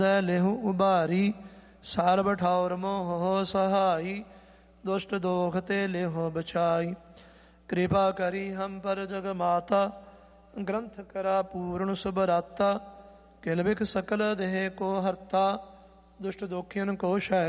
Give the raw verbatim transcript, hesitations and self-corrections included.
लेहु उबारी सार बठाउर मोह सहाई दुष्ट दोख ते लेहो बचाई कृपा करी हम पर जग माता ग्रंथ करा पूर्ण सुबराता किल बिख सकल देह को हरता दुष्ट दोखियन को शह